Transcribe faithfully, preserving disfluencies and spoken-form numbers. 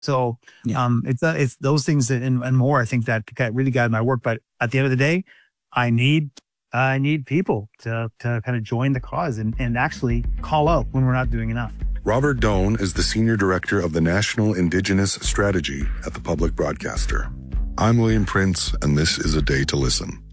So Yeah. um, it's uh, it's those things that, and, and more, I think that got- really guide my work. But at the end of the day, I need I need people to to kind of join the cause and, and actually call out when we're not doing enough. Robert Doan is the Senior Director of the National Indigenous Strategy at the Public Broadcaster. I'm William Prince, and this is A Day to Listen.